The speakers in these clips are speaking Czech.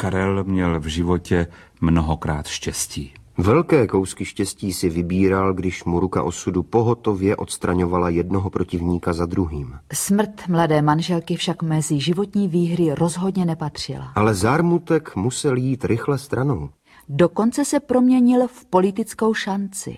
Karel měl v životě mnohokrát štěstí. Velké kousky štěstí si vybíral, když mu ruka osudu pohotově odstraňovala jednoho protivníka za druhým. Smrt mladé manželky však mezi životní výhry rozhodně nepatřila. Ale zármutek musel jít rychle stranou. Dokonce se proměnil v politickou šanci.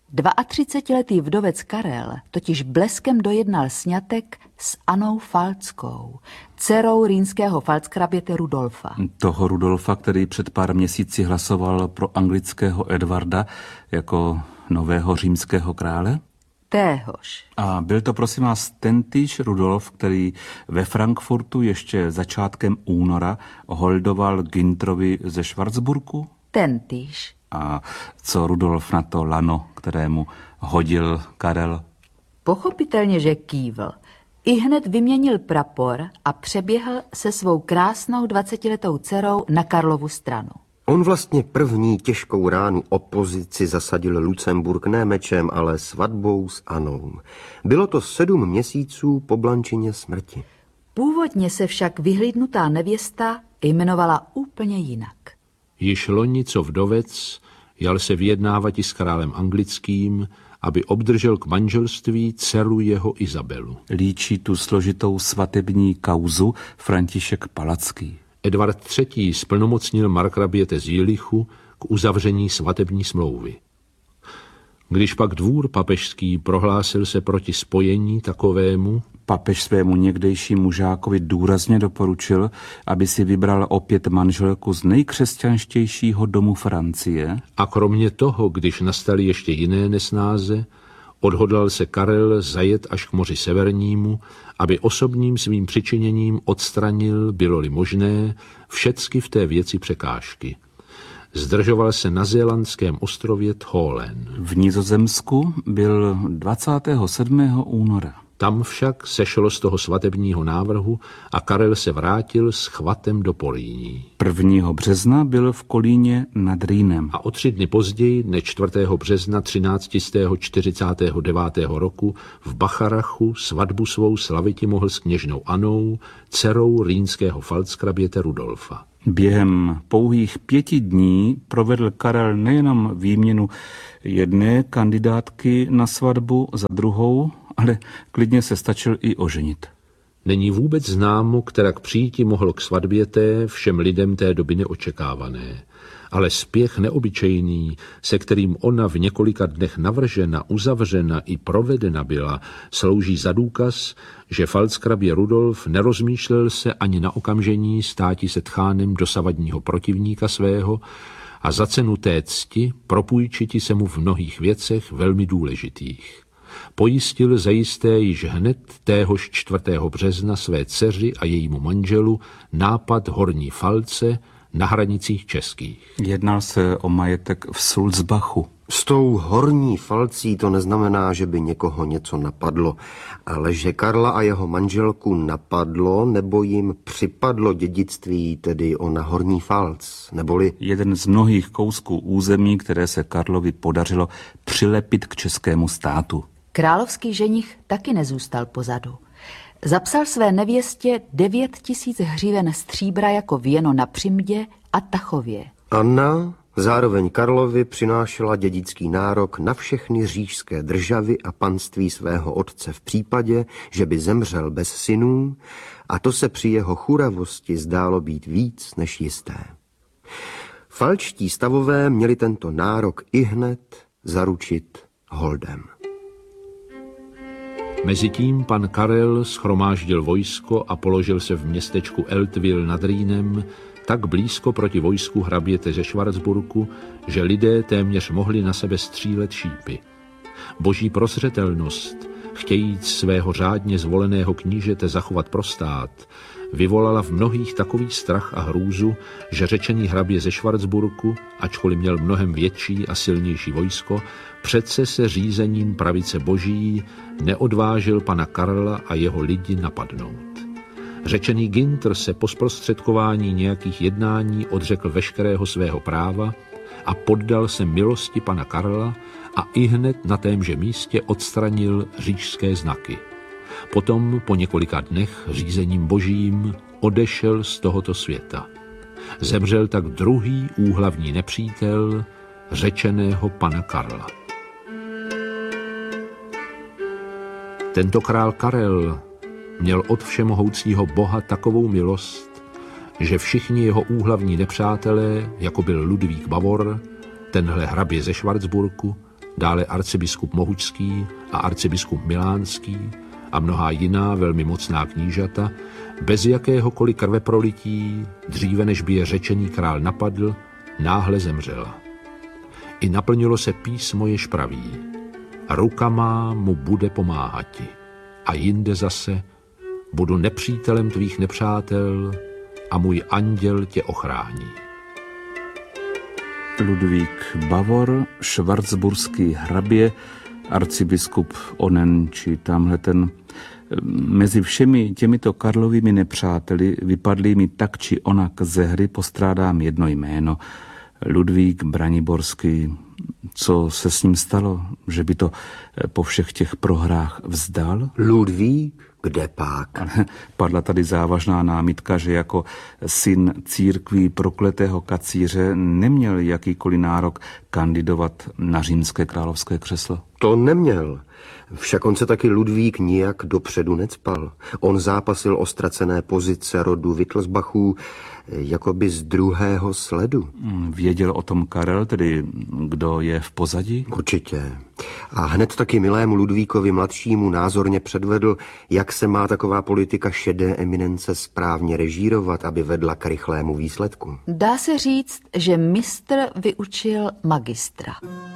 32letý vdovec Karel totiž bleskem dojednal sňatek s Annou Falckou, dcerou rýnského falckraběte Rudolfa. Toho Rudolfa, který před pár měsíci hlasoval pro anglického Edvarda jako nového římského krále? Téhož. A byl to prosím vás tentýž Rudolf, který ve Frankfurtu ještě začátkem února holdoval Günterovi ze Schwarzburku? Tentýž. A co Rudolf na to lano, kterému hodil Karel? Pochopitelně, že kývl. Ihned vyměnil prapor a přeběhl se svou krásnou 20letou dcerou na Karlovu stranu. On vlastně první těžkou ránu opozici zasadil Lucemburk ne mečem, ale svatbou s Anou. Bylo to 7 měsíců po Blančině smrti. Původně se však vyhlídnutá nevěsta jmenovala úplně jinak. Již loni, co vdovec, jal se vyjednávati s králem anglickým, aby obdržel k manželství dceru jeho Izabelu. Líčí tu složitou svatební kauzu František Palacký. Edvard III. Splnomocnil markraběte z Jilichu k uzavření svatební smlouvy. Když pak dvůr papežský prohlásil se proti spojení takovému, papež svému někdejšímu žákovi důrazně doporučil, aby si vybral opět manželku z nejkřesťanštějšího domu Francie. A kromě toho, když nastaly ještě jiné nesnáze, odhodlal se Karel zajet až k moři Severnímu, aby osobním svým přičiněním odstranil, bylo-li možné, všecky v té věci překážky. Zdržoval se na zélandském ostrově Tholen. V Nizozemsku byl 27. února. Tam však sešlo z toho svatebního návrhu a Karel se vrátil s chvatem do Porýní. 1. března byl v Kolíně nad Rýnem. A o 3 dny později, dne 4. března 1349. roku, v Bacharachu svatbu svou slaviti mohl s kněžnou Anou, dcerou rýnského falckraběte Rudolfa. Během pouhých 5 dní provedl Karel nejenom výměnu jedné kandidátky na svatbu za druhou, ale klidně se stačil i oženit. Není vůbec známo, kterak přijíti mohlo k svatbě té všem lidem té doby neočekávané. Ale spěch neobyčejný, se kterým ona v několika dnech navržena, uzavřena i provedena byla, slouží za důkaz, že falckrabě Rudolf nerozmýšlel se ani na okamžení státi se tchánem dosavadního protivníka svého a za cenu té cti propůjčiti se mu v mnohých věcech velmi důležitých. Pojistil zajisté již hned téhož 4. března své dceři a jejímu manželu nápad Horní Falce na hranicích českých. Jednal se o majetek v Sulzbachu. S tou Horní Falcí to neznamená, že by někoho něco napadlo, ale že Karla a jeho manželku napadlo nebo jim připadlo dědictví, tedy ona Horní Falc, neboli jeden z mnohých kousků území, které se Karlovi podařilo přilepit k českému státu. Královský ženich taky nezůstal pozadu. Zapsal své nevěstě 9 000 hřiven stříbra jako věno na Přimdě a Tachově. Anna zároveň Karlovi přinášela dědický nárok na všechny říšské državy a panství svého otce v případě, že by zemřel bez synů, a to se při jeho churavosti zdálo být víc než jisté. Falčtí stavové měli tento nárok ihned zaručit holdem. Mezitím pan Karel shromáždil vojsko a položil se v městečku Eltville nad Rýnem tak blízko proti vojsku hraběte ze Schwarzburku, že lidé téměř mohli na sebe střílet šípy. Boží prozřetelnost, chtějíc svého řádně zvoleného knížete zachovat pro stát, vyvolala v mnohých takový strach a hrůzu, že řečený hrabě ze Schwarzburku, ačkoliv měl mnohem větší a silnější vojsko, přece se řízením pravice boží neodvážil pana Karla a jeho lidi napadnout. Řečený Günther se po zprostředkování nějakých jednání odřekl veškerého svého práva a poddal se milosti pana Karla a ihned na témže místě odstranil říšské znaky. Potom po několika dnech řízením božím odešel z tohoto světa. Zemřel tak druhý úhlavní nepřítel řečeného pana Karla. Tento král Karel měl od všemohoucího Boha takovou milost, že všichni jeho úhlavní nepřátelé, jako byl Ludvík Bavor, tenhle hrabě ze Švarcburku, dále arcibiskup Mohučský a arcibiskup Milánský a mnohá jiná velmi mocná knížata, bez jakéhokoliv krveprolití, dříve než by je řečený král napadl, náhle zemřela. I naplnilo se písmo, jež praví: ruka má mu bude pomáhati. A jinde zase: budu nepřítelem tvých nepřátel a můj anděl tě ochrání. Ludvík Bavor, švarcburský hrabě, arcibiskup onen či tamhle ten. Mezi všemi těmito Karlovými nepřáteli, vypadlými tak či onak ze hry, postrádám jedno jméno. Ludvík Braniborský. Co se s ním stalo? Že by to po všech těch prohrách vzdal? Ludvík? Kde pak? Padla tady závažná námitka, že jako syn církví prokletého kacíře neměl jakýkoliv nárok kandidovat na římské královské křeslo. To neměl. Však on se taky Ludvík nijak dopředu necpal. On zápasil o ztracené pozice rodu Wittelsbachů jakoby z druhého sledu. Věděl o tom Karel, tedy kdo je v pozadí? Určitě. A hned taky milému Ludvíkovi mladšímu názorně předvedl, jak se má taková politika šedé eminence správně režírovat, aby vedla k rychlému výsledku. Dá se říct, že mistr vyučil magistra.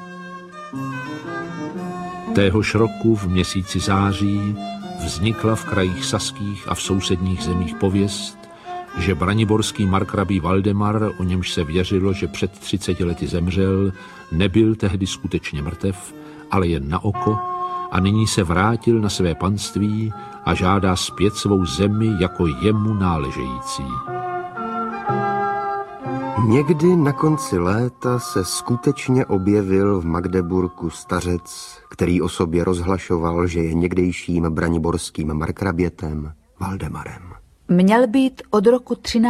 Téhož roku v měsíci září vznikla v krajích saských a v sousedních zemích pověst, že braniborský markrabí Valdemar, o němž se věřilo, že před 30 lety zemřel, nebyl tehdy skutečně mrtev, ale jen na oko, a nyní se vrátil na své panství a žádá zpět svou zemi jako jemu náležející. Někdy na konci léta se skutečně objevil v Magdeburku stařec, který o sobě rozhlašoval, že je někdejším braniborským markrabětem Valdemarem. Měl být od roku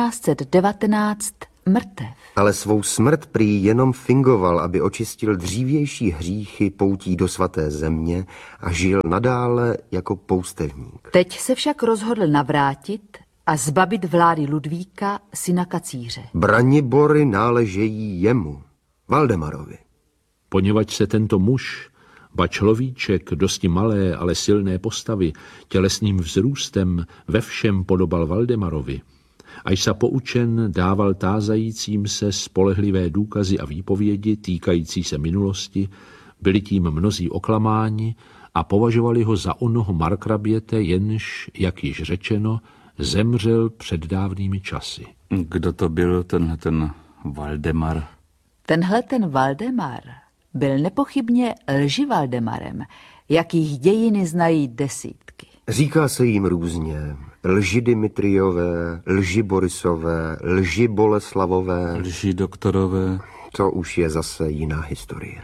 1319 mrtev. Ale svou smrt prý jenom fingoval, aby očistil dřívější hříchy poutí do svaté země a žil nadále jako poustevník. Teď se však rozhodl navrátit a zbavit vlády Ludvíka, syna kacíře. Branibory náležejí jemu, Valdemarovi. Poněvadž se tento muž, ba človíček dosti malé, ale silné postavy, tělesným vzrůstem ve všem podobal Valdemarovi, až se poučen dával tázajícím se spolehlivé důkazy a výpovědi týkající se minulosti, byli tím mnozí oklamáni a považovali ho za onoho markraběte, jenž, jak již řečeno, zemřel před dávnými časy. Kdo to byl ten Valdemar? Tenhle Valdemar byl nepochybně lži-Valdemarem, jakých dějiny znají desítky. Říká se jim různě. Lži Dimitriové, lži Borisové, lži Boleslavové. Lži doktorové. To už je zase jiná historie.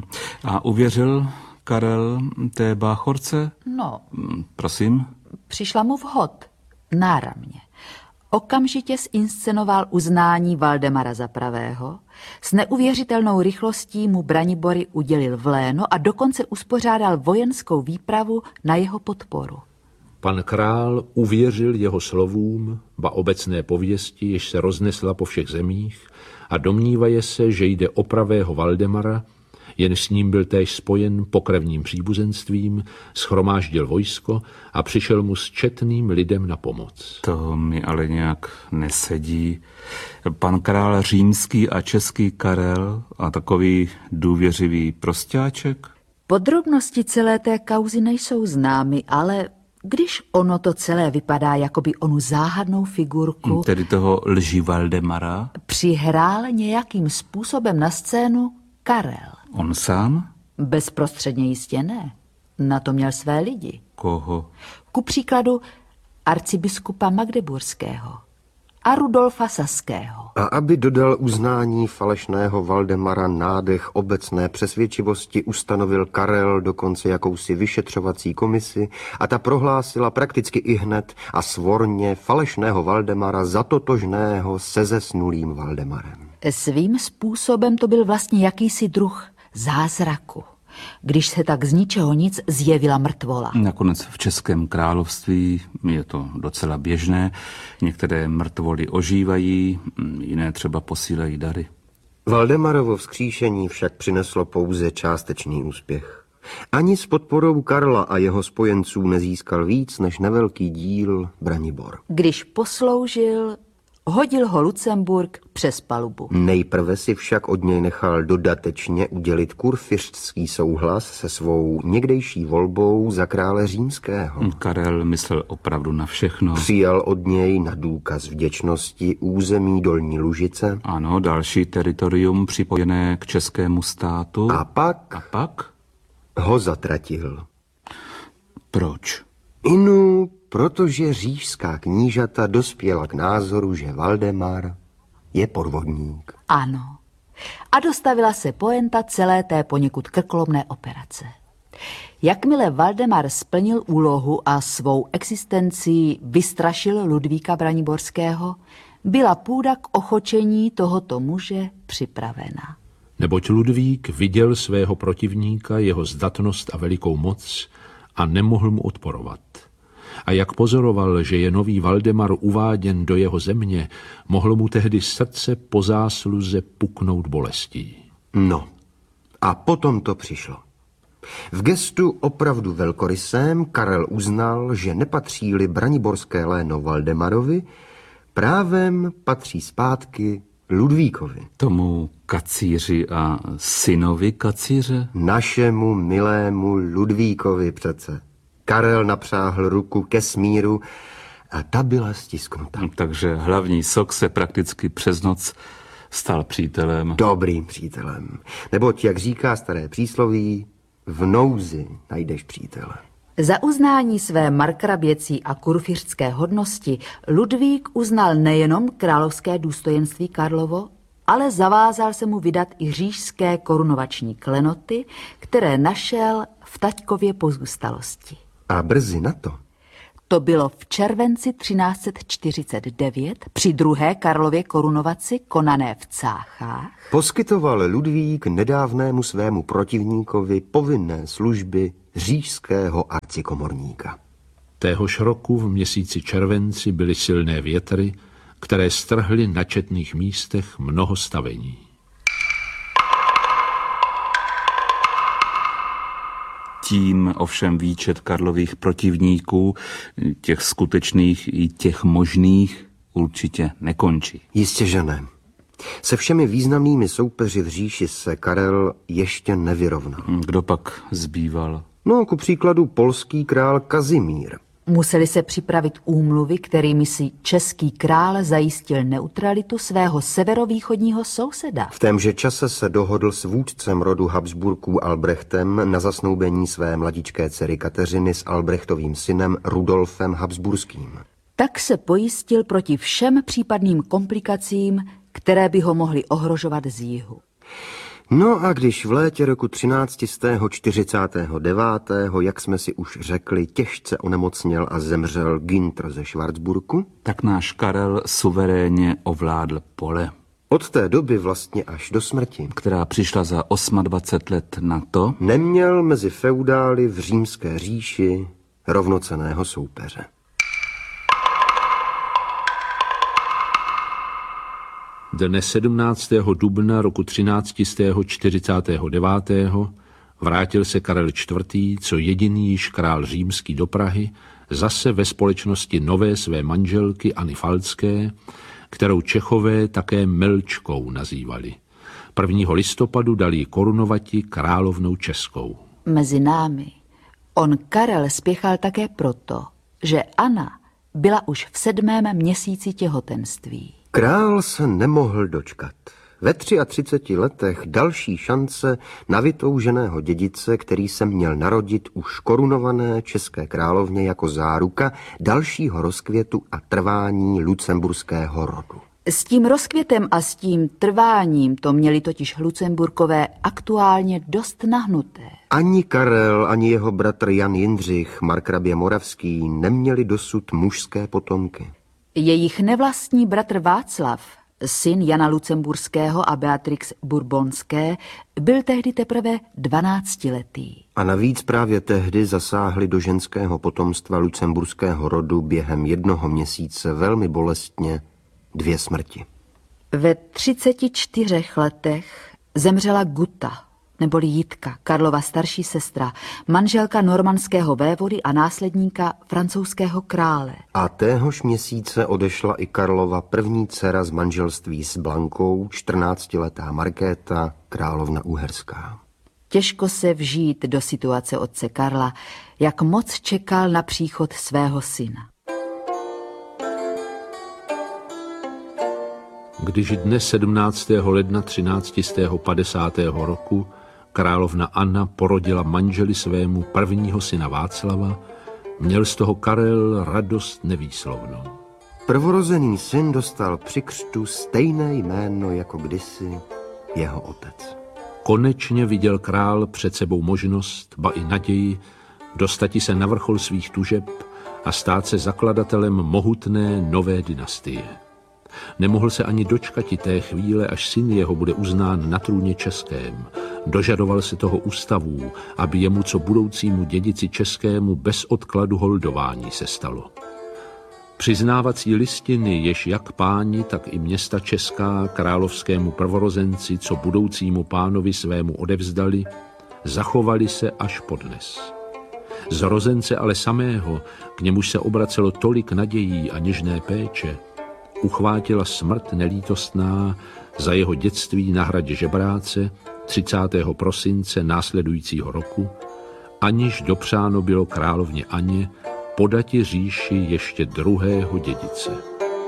A uvěřil Karel té báchorce? No, Prosím? přišla mu vhod, náramně. Okamžitě zinscenoval uznání Valdemara za pravého, s neuvěřitelnou rychlostí mu Branibory udělil vléno a dokonce uspořádal vojenskou výpravu na jeho podporu. Pan král uvěřil jeho slovům, ba obecné pověsti, jež se roznesla po všech zemích, a domnívaje se, že jde o pravého Valdemara, jen s ním byl též spojen pokrevním příbuzenstvím, shromáždil vojsko a přišel mu s četným lidem na pomoc. To mi ale nějak nesedí. Pan král římský a český Karel a takový důvěřivý prostáček? Podrobnosti celé té kauzy nejsou známy, ale když ono to celé vypadá jakoby onu záhadnou figurku, Tedy toho lži Valdemara? přihrál nějakým způsobem na scénu Karel. On sám? Bezprostředně jistě ne. Na to měl své lidi. Koho? Ku příkladu arcibiskupa Magdeburského. a Rudolfa Saského. A aby dodal uznání falešného Valdemara nádech obecné přesvědčivosti, ustanovil Karel dokonce jakousi vyšetřovací komisi a ta prohlásila prakticky ihned a svorně falešného Valdemara za totožného se zesnulým Valdemarem. Svým způsobem to byl vlastně jakýsi druh zázraku, když se tak z ničeho nic zjevila mrtvola. Nakonec v Českém království je to docela běžné. Některé mrtvoly ožívají, jiné třeba posílají dary. Valdemarovo vzkříšení však přineslo pouze částečný úspěch. Ani s podporou Karla a jeho spojenců nezískal víc než nevelký díl Branibor. Když posloužil, hodil ho Lucemburk přes palubu. Nejprve si však od něj nechal dodatečně udělit kurfiřtský souhlas se svou někdejší volbou za krále římského. Karel myslel opravdu na všechno. Přijal od něj na důkaz vděčnosti území Dolní Lužice. Ano, další teritorium připojené k českému státu. A pak ho zatratil. Proč? Protože říšská knížata dospěla k názoru, že Valdemar je podvodník. Ano. A dostavila se poenta celé té poněkud krkolomné operace. Jakmile Valdemar splnil úlohu a svou existencí vystrašil Ludvíka Braniborského, byla půda k ochočení tohoto muže připravena. Neboť Ludvík viděl svého protivníka, jeho zdatnost a velikou moc a nemohl mu odporovat. A jak pozoroval, že je nový Valdemar uváděn do jeho země, mohlo mu tehdy srdce po zásluze puknout bolestí. No, a potom to přišlo. V gestu opravdu velkorysém Karel uznal, že nepatří-li braniborské léno Valdemarovi, právem patří zpátky Ludvíkovi. Tomu kacíři a synovi kacíře? Našemu milému Ludvíkovi přece. Karel napřáhl ruku ke smíru a ta byla stisknuta. Takže hlavní sok se prakticky přes noc stal přítelem. Dobrým přítelem. Neboť, jak říká staré přísloví, v nouzi najdeš přítele. Za uznání své markraběcí a kurfiřtské hodnosti Ludvík uznal nejenom královské důstojenství Karlovo, ale zavázal se mu vydat i říšské korunovační klenoty, které našel v taťkově pozůstalosti. A brzy na to. To bylo v červenci 1349 při druhé Karlově korunovaci konané v Cáchách. Poskytoval Ludvík nedávnému svému protivníkovi povinné služby říšského arcikomorníka. Téhož roku v měsíci červenci byly silné větry, které strhly na četných místech mnoho stavení. Tím ovšem výčet Karlových protivníků, těch skutečných i těch možných, určitě nekončí. Jistě, že ne. Se všemi významnými soupeři v říši se Karel ještě nevyrovnal. Kdo pak zbýval? No, ku příkladu polský král Kazimír. Museli se připravit úmluvy, kterými si český král zajistil neutralitu svého severovýchodního souseda. V témže čase se dohodl s vůdcem rodu Habsburků Albrechtem na zasnoubení své mladičké dcery Kateřiny s Albrechtovým synem Rudolfem Habsburským. Tak se pojistil proti všem případným komplikacím, které by ho mohly ohrožovat z jihu. No a když v létě roku 1349, jak jsme si už řekli, těžce onemocněl a zemřel Günther ze Schwarzburku, tak náš Karel suverénně ovládl pole. Od té doby vlastně až do smrti, která přišla za 28 let na to, neměl mezi feudály v římské říši rovnocenného soupeře. Dne 17. dubna roku 1349 vrátil se Karel IV., co jediný již král římský do Prahy, zase ve společnosti nové své manželky Anny Falcké, kterou Čechové také Melčkou nazývali. 1. listopadu dali ji korunovati královnou českou. Mezi námi on Karel spěchal také proto, že Anna byla už v 7. měsíci těhotenství. Král se nemohl dočkat. Ve 33 letech další šance na vytouženého dědice, který se měl narodit už korunované české královně jako záruka dalšího rozkvětu a trvání lucemburského rodu. S tím rozkvětem a s tím trváním to měli totiž Lucemburkové aktuálně dost nahnuté. Ani Karel, ani jeho bratr Jan Jindřich, markrabě Moravský, neměli dosud mužské potomky. Jejich nevlastní bratr Václav, syn Jana Lucemburského a Beatrix Bourbonské, byl tehdy teprve 12letý. A navíc právě tehdy zasáhli do ženského potomstva lucemburského rodu během 1 měsíce velmi bolestně 2 smrti. Ve 34 letech zemřela Guta, neboli Jitka, Karlova starší sestra, manželka normandského vévody a následníka francouzského krále. A téhož měsíce odešla i Karlova první dcera z manželství s Blankou, 14letá Markéta, královna uherská. Těžko se vžít do situace otce Karla, jak moc čekal na příchod svého syna. Když dne 17. ledna 1350. roku královna Anna porodila manželi svému prvního syna Václava, měl z toho Karel radost nevýslovnou. Prvorozený syn dostal při křtu stejné jméno jako kdysi jeho otec. Konečně viděl král před sebou možnost, ba i naději, dostati se na vrchol svých tužeb a stát se zakladatelem mohutné nové dynastie. Nemohl se ani dočkati té chvíle, až syn jeho bude uznán na trůně českém. Dožadoval se toho ústavů, aby jemu co budoucímu dědici českému bez odkladu holdování se stalo. Přiznávací listiny, jež jak páni, tak i města česká královskému prvorozenci, co budoucímu pánovi svému odevzdali, zachovali se až podnes. Zrozence ale samého, k němuž se obracelo tolik nadějí a něžné péče, uchvátila smrt nelítostná za jeho dětství na hradě Žebráce 30. prosince následujícího roku, aniž dopřáno bylo královně Anně podati říši ještě druhého dědice.